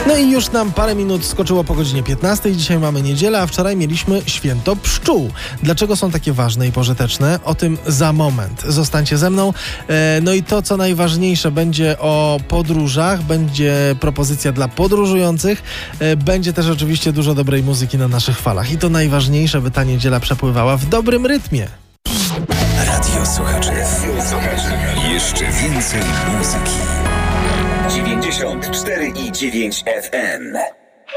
No i już nam parę minut skoczyło po godzinie 15. Dzisiaj mamy niedzielę, a wczoraj mieliśmy święto pszczół. Dlaczego są takie ważne i pożyteczne? O tym za moment. Zostańcie ze mną. No i to, co najważniejsze, będzie o podróżach, będzie propozycja dla podróżujących, będzie też oczywiście dużo dobrej muzyki na naszych falach. I to najważniejsze, by ta niedziela przepływała w dobrym rytmie. Radio Słuchaczy. Jeszcze więcej muzyki. 94,9 FM.